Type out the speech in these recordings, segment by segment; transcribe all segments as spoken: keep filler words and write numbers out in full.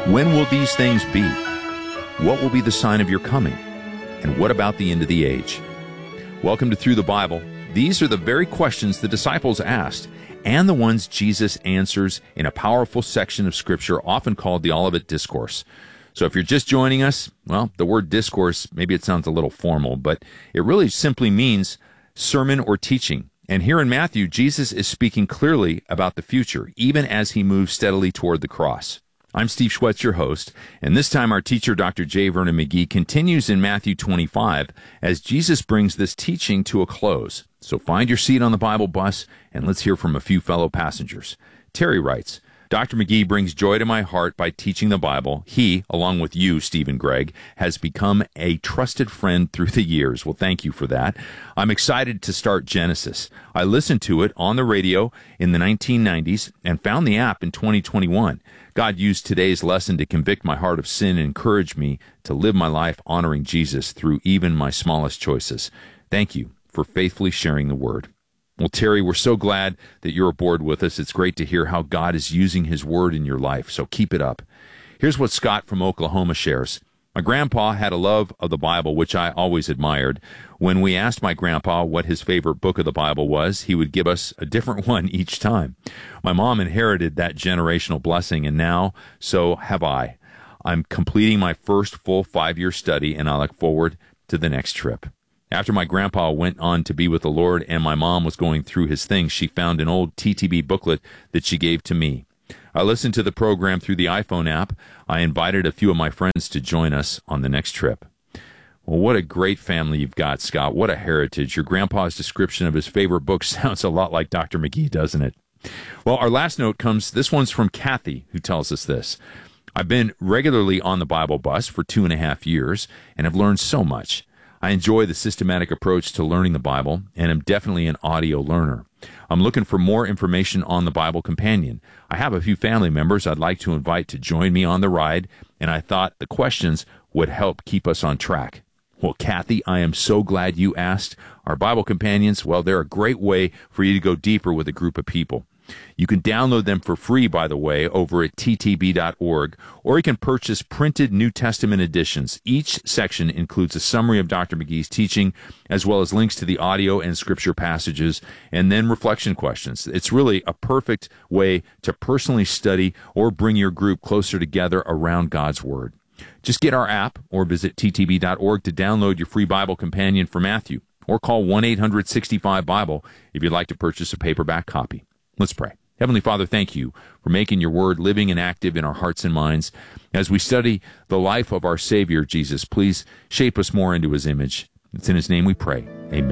When will these things be? What will be the sign of your coming? And what about the end of the age? Welcome to Through the Bible. These are the very questions the disciples asked, and the ones Jesus answers in a powerful section of Scripture often called the Olivet Discourse. So if you're just joining us, well, the word discourse, maybe it sounds a little formal, but it really simply means sermon or teaching. And here in Matthew, Jesus is speaking clearly about the future, even as he moves steadily toward the cross. I'm Steve Schwetz, your host, and this time our teacher, Doctor J. Vernon McGee, continues in Matthew twenty-five as Jesus brings this teaching to a close. So find your seat on the Bible bus, and let's hear from a few fellow passengers. Terry writes, Doctor McGee brings joy to my heart by teaching the Bible. He, along with you, Steve and Greg, has become a trusted friend through the years. Well, thank you for that. I'm excited to start Genesis. I listened to it on the radio in the nineteen nineties and found the app in twenty twenty-one. God used today's lesson to convict my heart of sin and encourage me to live my life honoring Jesus through even my smallest choices. Thank you for faithfully sharing the Word. Well, Terry, we're so glad that you're aboard with us. It's great to hear how God is using His Word in your life, so keep it up. Here's what Scott from Oklahoma shares. My grandpa had a love of the Bible, which I always admired. When we asked my grandpa what his favorite book of the Bible was, he would give us a different one each time. My mom inherited that generational blessing, and now so have I. I'm completing my first full five-year study, and I look forward to the next trip. After my grandpa went on to be with the Lord and my mom was going through his things, she found an old T T B booklet that she gave to me. I listened to the program through the iPhone app. I invited a few of my friends to join us on the next trip. Well, what a great family you've got, Scott. What a heritage. Your grandpa's description of his favorite book sounds a lot like Doctor McGee, doesn't it? Well, our last note comes, this one's from Kathy, who tells us this. I've been regularly on the Bible bus for two and a half years and have learned so much. I enjoy the systematic approach to learning the Bible, and am definitely an audio learner. I'm looking for more information on the Bible Companion. I have a few family members I'd like to invite to join me on the ride, and I thought the questions would help keep us on track. Well, Kathy, I am so glad you asked. Our Bible Companions, well, they're a great way for you to go deeper with a group of people. You can download them for free, by the way, over at t t b dot org, or you can purchase printed New Testament editions. Each section includes a summary of Doctor McGee's teaching, as well as links to the audio and scripture passages, and then reflection questions. It's really a perfect way to personally study or bring your group closer together around God's Word. Just get our app or visit t t b dot org to download your free Bible Companion for Matthew, or call one eight hundred sixty-five Bible if you'd like to purchase a paperback copy. Let's pray. Heavenly Father, thank you for making your word living and active in our hearts and minds. As we study the life of our Savior, Jesus, please shape us more into His image. It's in His name we pray.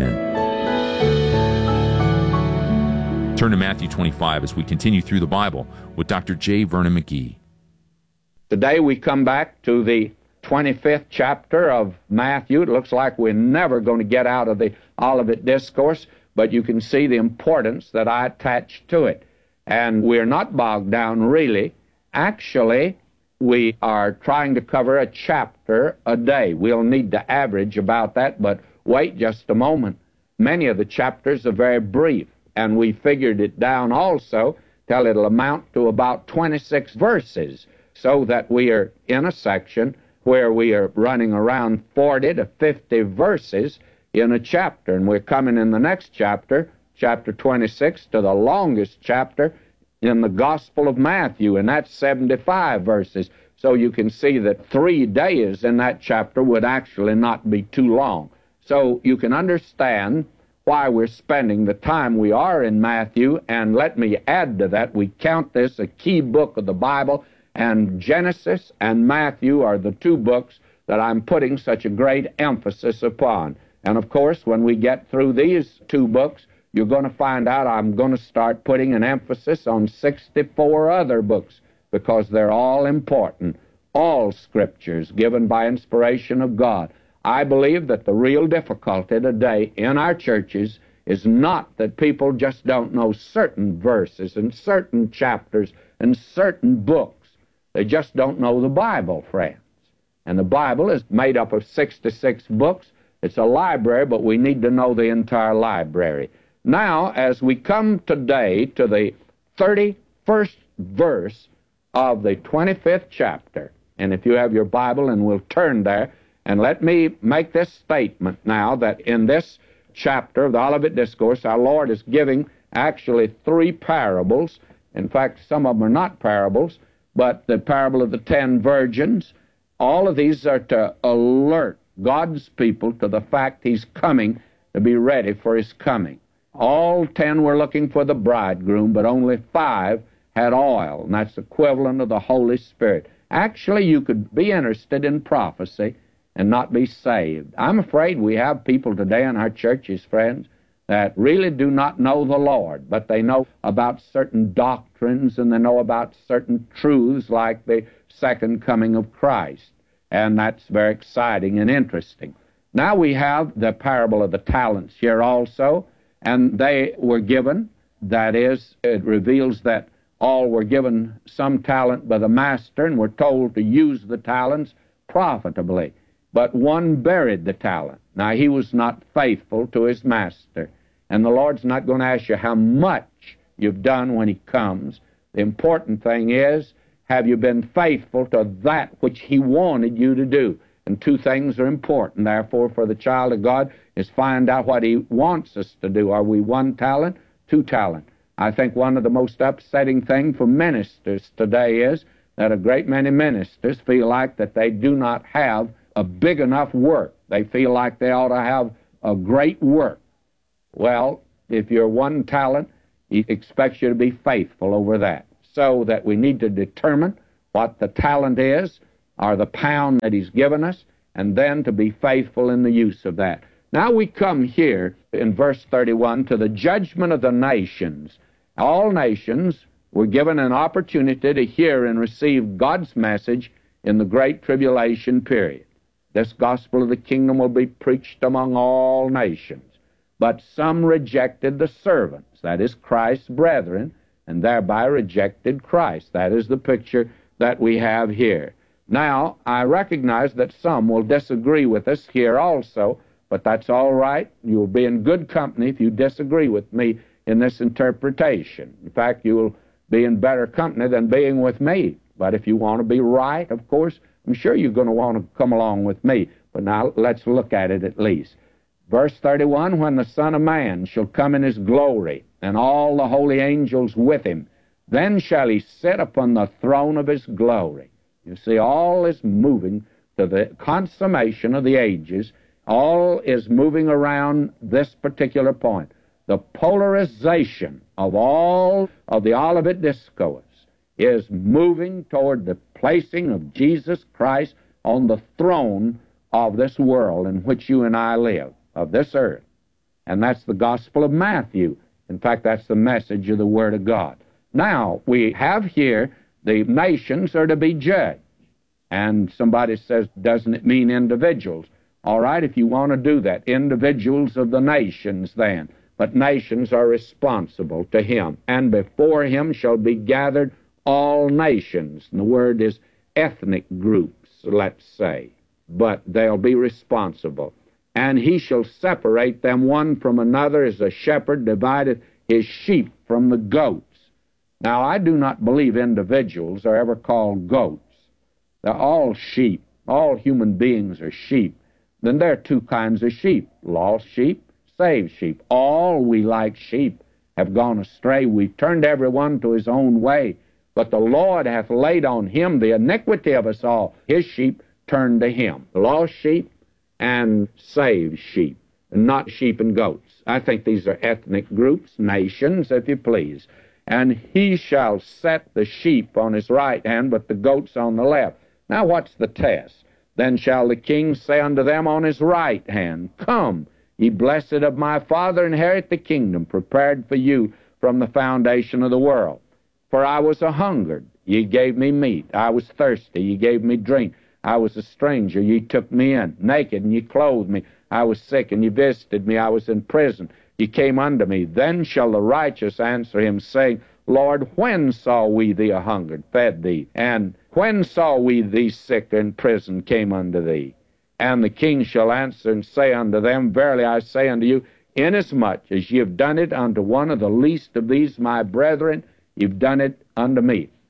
Amen. Turn to Matthew twenty-five as we continue through the Bible with Doctor J. Vernon McGee. Today we come back to the twenty-fifth chapter of Matthew. It looks like we're never going to get out of the Olivet Discourse, but you can see the importance that I attach to it. And we're not bogged down, really. Actually, we are trying to cover a chapter a day. We'll need to average about that, but wait just a moment. Many of the chapters are very brief, and we figured it down also till it'll amount to about twenty-six verses, so that we are in a section where we are running around forty to fifty verses in a chapter, and we're coming in the next chapter, chapter twenty-six, to the longest chapter in the Gospel of Matthew, and that's seventy-five verses. So you can see that three days in that chapter would actually not be too long. So you can understand why we're spending the time we are in Matthew, and let me add to that, we count this a key book of the Bible, and Genesis and Matthew are the two books that I'm putting such a great emphasis upon. And of course, when we get through these two books, you're going to find out I'm going to start putting an emphasis on sixty-four other books, because they're all important. All scriptures given by inspiration of God. I believe that the real difficulty today in our churches is not that people just don't know certain verses and certain chapters and certain books. They just don't know the Bible, friends. And the Bible is made up of sixty-six books. It's a library, but we need to know the entire library. Now, as we come today to the thirty-first verse of the twenty-fifth chapter. And if you have your Bible, and we'll turn there, and let me make this statement now, that in this chapter of the Olivet Discourse, our Lord is giving actually three parables. In fact, some of them are not parables, but the parable of the ten virgins. All of these are to alert God's people to the fact He's coming, to be ready for His coming. All ten were looking for the bridegroom, but only five had oil, and that's equivalent of the Holy Spirit. Actually, you could be interested in prophecy and not be saved. I'm afraid we have people today in our churches, friends, that really do not know the Lord, but they know about certain doctrines, and they know about certain truths like the second coming of Christ. And that's very exciting and interesting. Now we have the parable of the talents here also, and they were given, that is, it reveals that all were given some talent by the master and were told to use the talents profitably. But one buried the talent. Now, he was not faithful to his master. And the Lord's not going to ask you how much you've done when He comes. The important thing is, have you been faithful to that which He wanted you to do? And two things are important, therefore, for the child of God, is find out what He wants us to do. Are we one talent, two talent? I think one of the most upsetting things for ministers today is that a great many ministers feel like that they do not have a big enough work. They feel like they ought to have a great work. Well, if you're one talent, He expects you to be faithful over that. So that we need to determine what the talent is, or the pound that He's given us, and then to be faithful in the use of that. Now we come here in verse thirty-one to the judgment of the nations. All nations were given an opportunity to hear and receive God's message in the Great Tribulation period. This gospel of the kingdom will be preached among all nations. But some rejected the servants, that is, Christ's brethren, and thereby rejected Christ. That is the picture that we have here. Now, I recognize that some will disagree with us here also, but that's all right. You'll be in good company if you disagree with me in this interpretation. In fact, you will be in better company than being with me. But if you want to be right, of course, I'm sure you're going to want to come along with me. But now let's look at it at least. Verse thirty-one, when the Son of Man shall come in His glory, and all the holy angels with Him, then shall He sit upon the throne of His glory. You see, all is moving to the consummation of the ages. All is moving around this particular point. The polarization of all of the Olivet Discourse is moving toward the placing of Jesus Christ on the throne of this world in which you and I live, of this earth. And that's the Gospel of Matthew. In fact, that's the message of the Word of God. Now, we have here the nations are to be judged. And somebody says, doesn't it mean individuals? All right, if you want to do that, individuals of the nations then. But nations are responsible to Him. And before Him shall be gathered all nations. And the word is ethnic groups, let's say. But they'll be responsible. And He shall separate them one from another, as a shepherd divided his sheep from the goats. Now, I do not believe individuals are ever called goats. They're all sheep. All human beings are sheep. Then there are two kinds of sheep, lost sheep, saved sheep. All we like sheep have gone astray. We've turned every one to his own way. But the Lord hath laid on Him the iniquity of us all. His sheep turned to Him. Lost sheep and saved sheep, and not sheep and goats. I think these are ethnic groups, nations, if you please. And He shall set the sheep on His right hand, but the goats on the left. Now what's the test? Then shall the King say unto them on His right hand, Come, ye blessed of my Father, inherit the kingdom prepared for you from the foundation of the world. For I was a hungered, ye gave me meat. I was thirsty, ye gave me drink. I was a stranger, ye took me in. Naked, and ye clothed me. I was sick, and ye visited me. I was in prison, ye came unto me. Then shall the righteous answer Him, saying, Lord, when saw we thee a hungered, fed thee? And when saw we thee sick, in prison, came unto thee? And the King shall answer and say unto them, Verily I say unto you, inasmuch as ye have done it unto one of the least of these my brethren, you've done it unto me.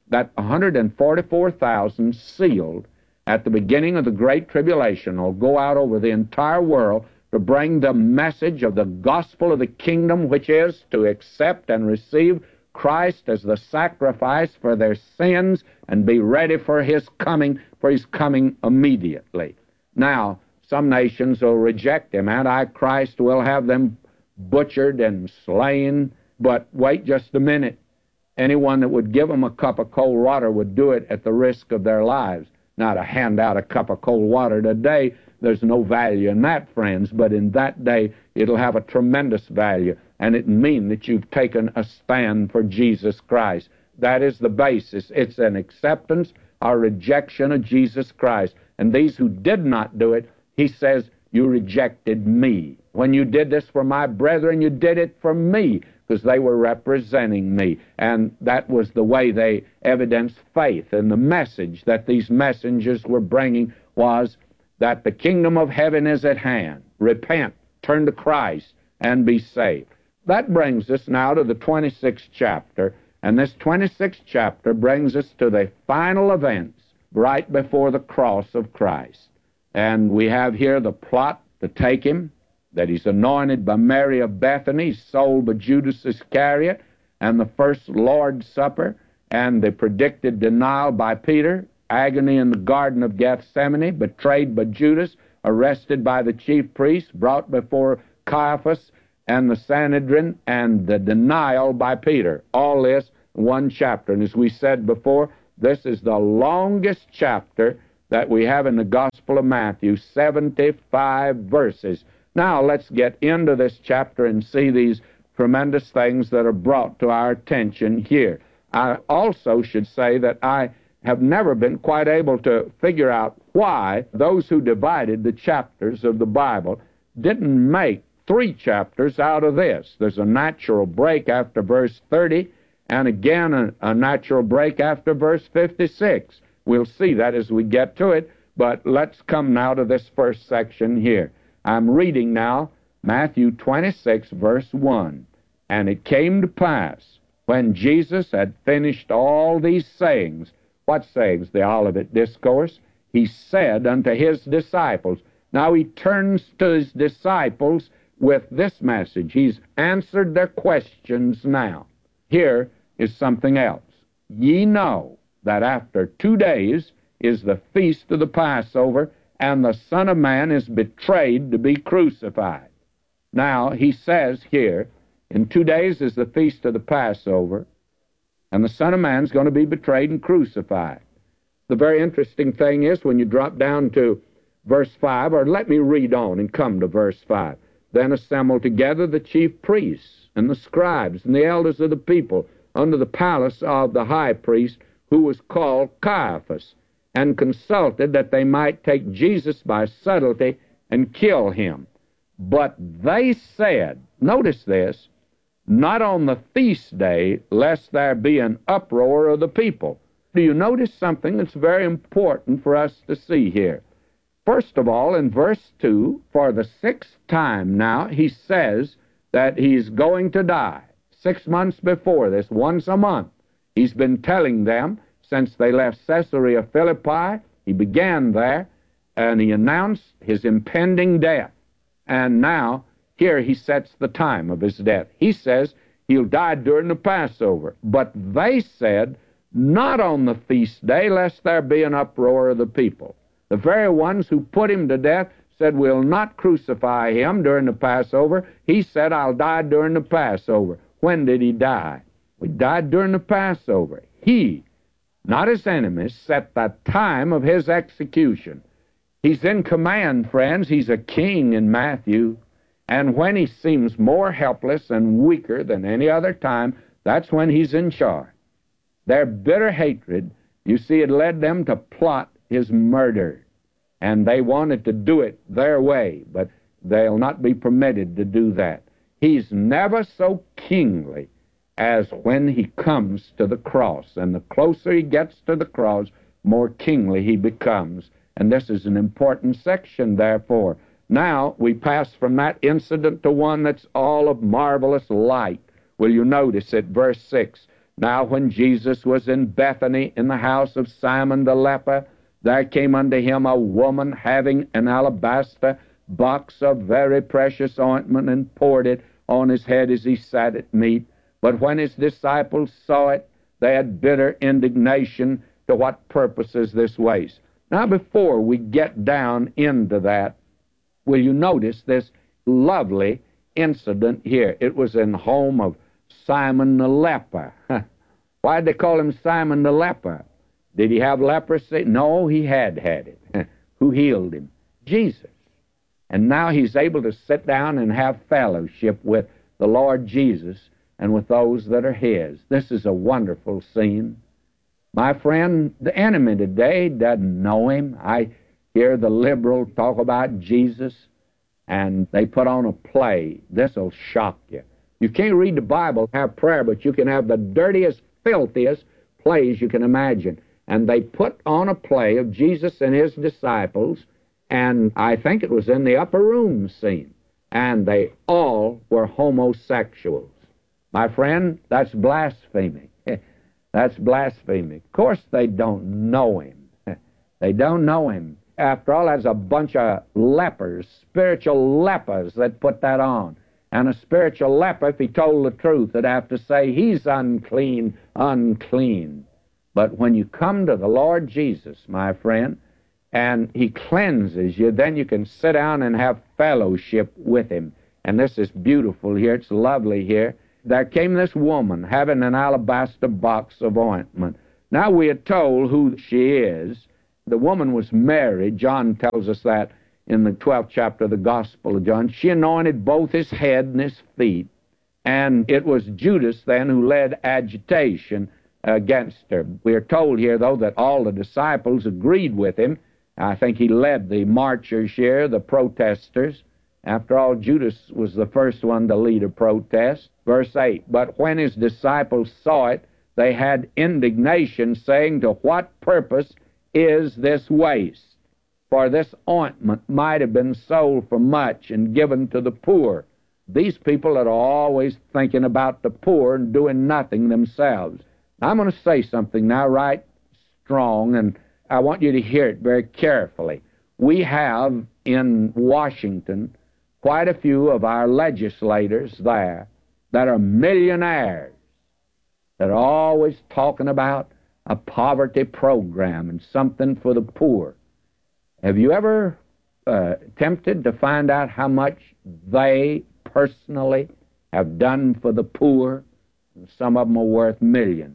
that one hundred forty-four thousand sealed at the beginning of the Great Tribulation will go out over the entire world to bring the message of the gospel of the kingdom, which is to accept and receive Christ as the sacrifice for their sins and be ready for His coming, for His coming immediately. Now, some nations will reject Him. Antichrist will have them butchered and slain. But wait just a minute. Anyone that would give them a cup of cold water would do it at the risk of their lives. Now, to hand out a cup of cold water today, there's no value in that, friends, but in that day, it'll have a tremendous value, and it means that you've taken a stand for Jesus Christ. That is the basis. It's an acceptance or rejection of Jesus Christ. And these who did not do it, He says, you rejected me. When you did this for my brethren, you did it for me, because they were representing me. And that was the way they evidenced faith. And the message that these messengers were bringing was that the kingdom of heaven is at hand. Repent, turn to Christ, and be saved. That brings us now to the twenty-sixth chapter, and this twenty-sixth chapter brings us to the final events right before the cross of Christ. And we have here the plot to take Him, that He's anointed by Mary of Bethany, sold by Judas Iscariot, and the first Lord's Supper, and the predicted denial by Peter, agony in the Garden of Gethsemane, betrayed by Judas, arrested by the chief priests, brought before Caiaphas and the Sanhedrin, and the denial by Peter. All this one chapter. And as we said before, this is the longest chapter that we have in the Gospel of Matthew, seventy-five verses. Now let's get into this chapter and see these tremendous things that are brought to our attention here. I also should say that I have never been quite able to figure out why those who divided the chapters of the Bible didn't make three chapters out of this. There's a natural break after verse thirty, and again a, a natural break after verse fifty-six. We'll see that as we get to it, but let's come now to this first section here. I'm reading now Matthew twenty-six, verse one. And it came to pass, when Jesus had finished all these sayings. What sayings? The Olivet Discourse. He said unto His disciples. Now He turns to His disciples with this message. He's answered their questions now. Here is something else. Ye know that after two days is the feast of the Passover, and the Son of Man is betrayed to be crucified. Now, He says here, in two days is the feast of the Passover, and the Son of Man is going to be betrayed and crucified. The very interesting thing is, when you drop down to verse five, or let me read on and come to verse five. Then assembled together the chief priests and the scribes and the elders of the people under the palace of the high priest, who was called Caiaphas, and consulted that they might take Jesus by subtlety and kill Him. But they said, notice this, not on the feast day, lest there be an uproar of the people. Do you notice something that's very important for us to see here? First of all, in verse two, for the sixth time now, He says that He's going to die. Six months before this, once a month, He's been telling them, since they left Caesarea Philippi, He began there, and He announced His impending death. And now, here He sets the time of His death. He says He'll die during the Passover. But they said, not on the feast day, lest there be an uproar of the people. The very ones who put Him to death said, we'll not crucify Him during the Passover. He said, I'll die during the Passover. When did He die? He died during the Passover. He, not His enemies, set the time of His execution. He's in command, friends. He's a king in Matthew. And when He seems more helpless and weaker than any other time, that's when He's in charge. Their bitter hatred, you see, it led them to plot His murder. And they wanted to do it their way, but they'll not be permitted to do that. He's never so kingly as when He comes to the cross. And the closer He gets to the cross, more kingly He becomes. And this is an important section, therefore. Now we pass from that incident to one that's all of marvelous light. Will you notice it? Verse six. Now when Jesus was in Bethany in the house of Simon the leper, there came unto him a woman having an alabaster box of very precious ointment, and poured it on his head as he sat at meat. But when his disciples saw it, they had bitter indignation. To what purpose is this waste? Now before we get down into that, will you notice this lovely incident here? It was in the home of Simon the leper. Why did they call him Simon the leper? Did he have leprosy? No, he had had it. Who healed him? Jesus. And now he's able to sit down and have fellowship with the Lord Jesus and with those that are his. This is a wonderful scene. My friend, the enemy today doesn't know him. I hear the liberal talk about Jesus, and they put on a play. This will shock you. You can't read the Bible, have prayer, but you can have the dirtiest, filthiest plays you can imagine. And they put on a play of Jesus and his disciples, and I think it was in the upper room scene, and they all were homosexuals. My friend, that's blasphemy. That's blasphemy. Of course they don't know him. They don't know him. After all, that's a bunch of lepers, spiritual lepers that put that on. And a spiritual leper, if he told the truth, would have to say, he's unclean, unclean. But when you come to the Lord Jesus, my friend, and he cleanses you, then you can sit down and have fellowship with him. And this is beautiful here. It's lovely here. There came this woman having an alabaster box of ointment. Now we are told who she is. The woman was Mary. John tells us that in the twelfth chapter of the Gospel of John. She anointed both his head and his feet. And it was Judas then who led agitation against her. We are told here, though, that all the disciples agreed with him. I think he led the marchers here, the protesters. After all, Judas was the first one to lead a protest. Verse eight, but when his disciples saw it, they had indignation, saying, to what purpose is this waste? For this ointment might have been sold for much and given to the poor. These people are always thinking about the poor and doing nothing themselves. I'm going to say something now right strong, and I want you to hear it very carefully. We have in Washington quite a few of our legislators there that are millionaires, that are always talking about a poverty program and something for the poor. Have you ever uh, attempted to find out how much they personally have done for the poor? Some of them are worth millions.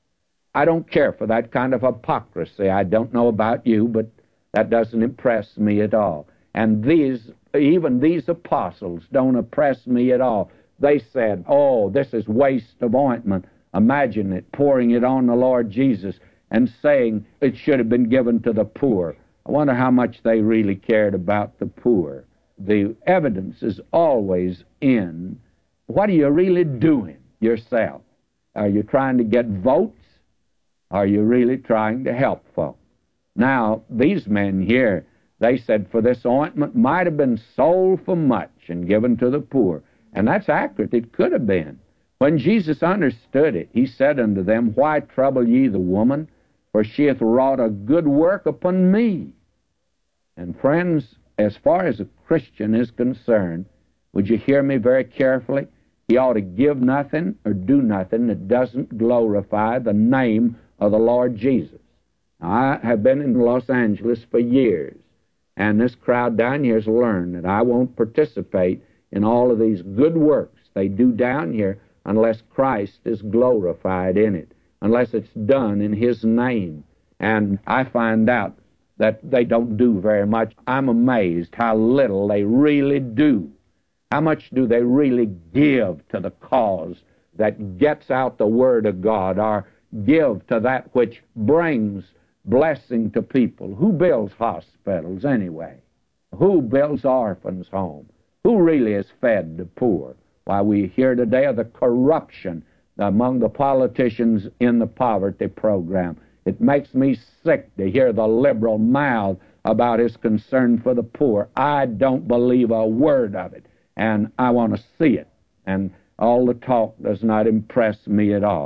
I don't care for that kind of hypocrisy. I don't know about you, but that doesn't impress me at all. And these, even these apostles don't impress me at all. They said, oh, this is waste of ointment. Imagine it, pouring it on the Lord Jesus and saying it should have been given to the poor. I wonder how much they really cared about the poor. The evidence is always in, what are you really doing yourself? Are you trying to get votes? Are you really trying to help folks? Now, these men here, they said, for this ointment might have been sold for much and given to the poor. And that's accurate. It could have been. When Jesus understood it, he said unto them, why trouble ye the woman? For she hath wrought a good work upon me. And friends, as far as a Christian is concerned, would you hear me very carefully? He ought to give nothing or do nothing that doesn't glorify the name of the Lord Jesus. Now, I have been in Los Angeles for years, and this crowd down here has learned that I won't participate in all of these good works they do down here unless Christ is glorified in it, unless it's done in his name. And I find out that they don't do very much. I'm amazed how little they really do. How much do they really give to the cause that gets out the Word of God, or give to that which brings blessing to people? Who builds hospitals anyway? Who builds orphans' homes? Who really has fed the poor? Why, we hear today of the corruption among the politicians in the poverty program. It makes me sick to hear the liberal mouth about his concern for the poor. I don't believe a word of it, and I want to see it. And all the talk does not impress me at all.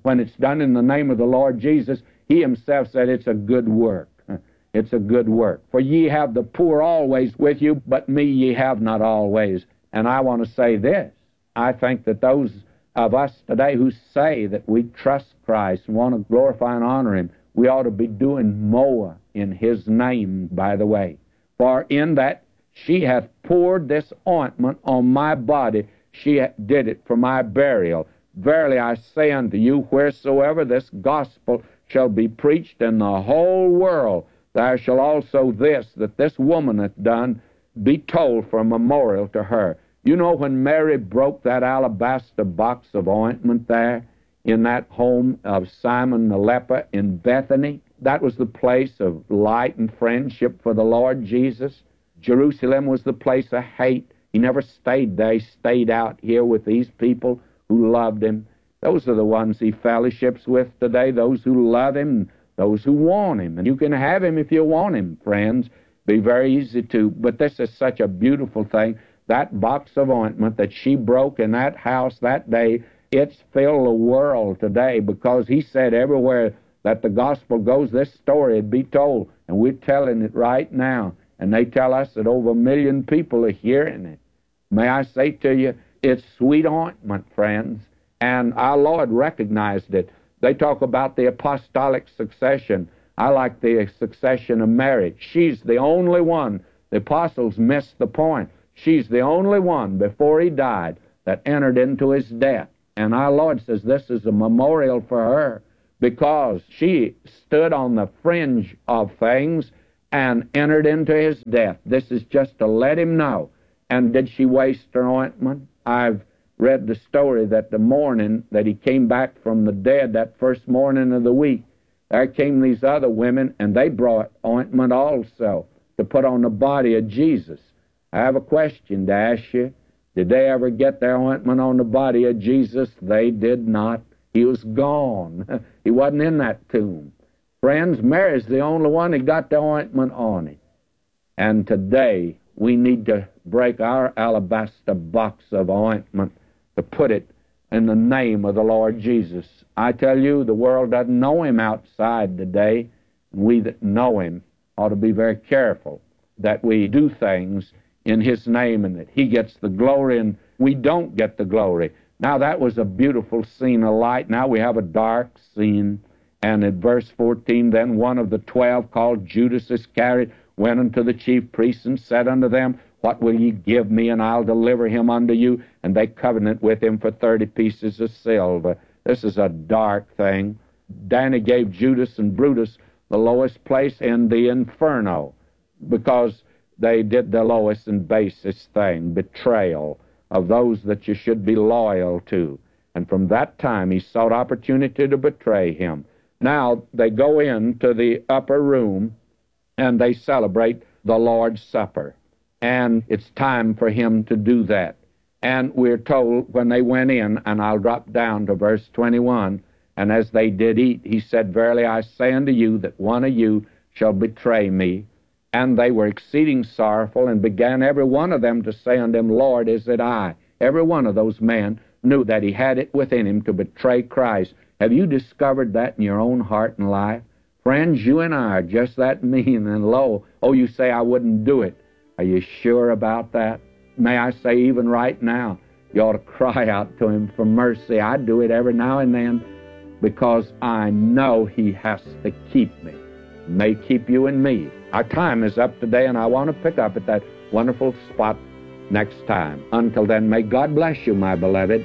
when it's done in the name of the Lord Jesus, he himself said it's a good work. It's a good work. For ye have the poor always with you, but me ye have not always. And I want to say this. I think that those of us today who say that we trust Christ and want to glorify and honor him, we ought to be doing more in his name, by the way. For in that she hath poured this ointment on my body, she did it for my burial. Verily I say unto you, wheresoever this gospel shall be preached in the whole world, there shall also this, that this woman hath done, be told for a memorial to her. You know, when Mary broke that alabaster box of ointment there in that home of Simon the leper in Bethany, that was the place of light and friendship for the Lord Jesus. Jerusalem was the place of hate. He never stayed there. He stayed out here with these people who loved him. Those are the ones he fellowships with today, those who love him, those who want him. And you can have him if you want him, friends. Be very easy to. But this is such a beautiful thing. That box of ointment that she broke in that house that day, it's filled the world today, because he said everywhere that the gospel goes, this story would be told. And we're telling it right now. And they tell us that over a million people are hearing it. May I say to you, it's sweet ointment, friends. And our Lord recognized it. They talk about the apostolic succession. I like the succession of marriage. She's the only one. The apostles missed the point. She's the only one before he died that entered into his death. And our Lord says this is a memorial for her, because she stood on the fringe of things and entered into his death. This is just to let him know. And did she waste her ointment? I've read the story that the morning that he came back from the dead, that first morning of the week, there came these other women, and they brought ointment also to put on the body of Jesus. I have a question to ask you. Did they ever get their ointment on the body of Jesus? They did not. He was gone. He wasn't in that tomb. Friends, Mary's the only one that got the ointment on him. And today, we need to break our alabaster box of ointment to put it in the name of the Lord Jesus. I tell you, the world doesn't know him outside today. And we that know him ought to be very careful that we do things in his name and that he gets the glory and we don't get the glory. Now, that was a beautiful scene of light. Now we have a dark scene. And at verse fourteen, then one of the twelve, called Judas Iscariot, went unto the chief priests and said unto them, What will ye give me, and I'll deliver him unto you? And they covenanted with him for thirty pieces of silver. This is a dark thing. Danny gave Judas and Brutus the lowest place in the inferno, because they did the lowest and basest thing, betrayal of those that you should be loyal to. And from that time he sought opportunity to betray him. Now they go into the upper room and they celebrate the Lord's Supper. And it's time for him to do that. And we're told when they went in, and I'll drop down to verse twenty-one, and as they did eat, he said, Verily I say unto you that one of you shall betray me. And they were exceeding sorrowful, and began every one of them to say unto him, Lord, is it I? Every one of those men knew that he had it within him to betray Christ. Have you discovered that in your own heart and life? Friends, you and I are just that mean and low. Oh, you say I wouldn't do it. Are you sure about that? May I say, even right now, you ought to cry out to him for mercy. I do it every now and then because I know he has to keep me. May keep you and me. Our time is up today, and I want to pick up at that wonderful spot next time. Until then, may God bless you, my beloved.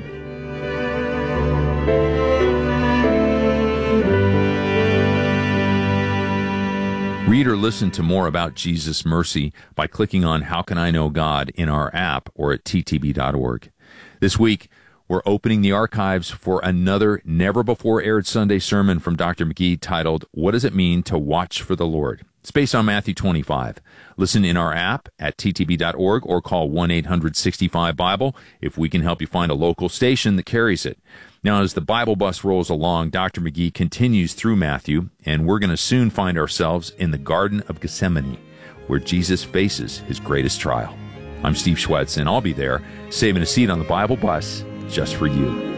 Read or listen to more about Jesus' mercy by clicking on How Can I Know God in our app or at T T B dot org. This week, we're opening the archives for another never-before-aired Sunday sermon from Doctor McGee titled, What Does It Mean to Watch for the Lord? It's based on Matthew twenty-five. Listen in our app at T T B dot org or call one eight hundred sixty-five Bible if we can help you find a local station that carries it. Now, as the Bible bus rolls along, Doctor McGee continues through Matthew, and we're going to soon find ourselves in the Garden of Gethsemane, where Jesus faces his greatest trial. I'm Steve Schwetz, and I'll be there, saving a seat on the Bible bus just for you.